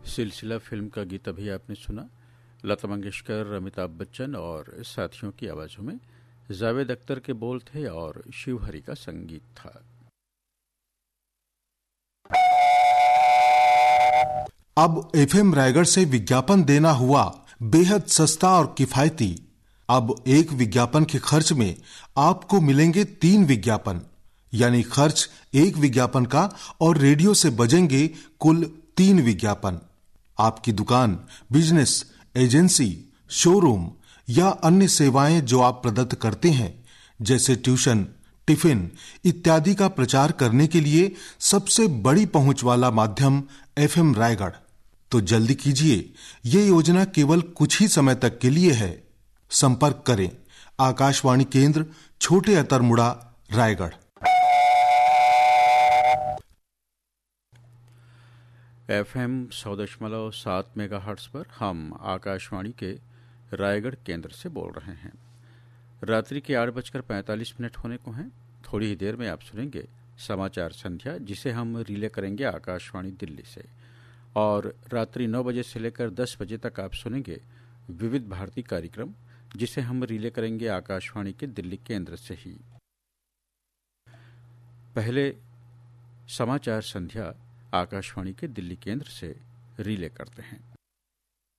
सिलसिला फिल्म का गीत अभी आपने सुना। लता मंगेशकर, अमिताभ बच्चन और साथियों की आवाजों में जावेद अख्तर के बोल थे और शिव हरि का संगीत था। अब एफएम रायगढ़ से विज्ञापन देना हुआ बेहद सस्ता और किफायती। अब एक विज्ञापन के खर्च में आपको मिलेंगे 3 विज्ञापन, यानी खर्च एक विज्ञापन का और रेडियो से बजेंगे कुल 3 विज्ञापन। आपकी दुकान, बिजनेस, एजेंसी, शोरूम या अन्य सेवाएं जो आप प्रदत्त करते हैं, जैसे ट्यूशन, टिफिन इत्यादि का प्रचार करने के लिए सबसे बड़ी पहुंच वाला माध्यम एफएम रायगढ़। तो जल्दी कीजिए, ये योजना केवल कुछ ही समय तक के लिए है। संपर्क करें आकाशवाणी केंद्र, छोटे अतरमुड़ा, रायगढ़। FM 100.7 मेगाहर्ट्ज पर हम आकाशवाणी के रायगढ़ केंद्र से बोल रहे हैं। रात्रि के 8:45 होने को हैं। थोड़ी ही देर में आप सुनेंगे समाचार संध्या, जिसे हम रिले करेंगे आकाशवाणी दिल्ली से, और रात्रि 9 बजे से लेकर 10 बजे तक आप सुनेंगे विविध भारती कार्यक्रम, जिसे हम रिले करेंगे आकाशवाणी के दिल्ली केंद्र से ही। पहले समाचार संध्या आकाशवाणी के दिल्ली केंद्र से रिले करते हैं।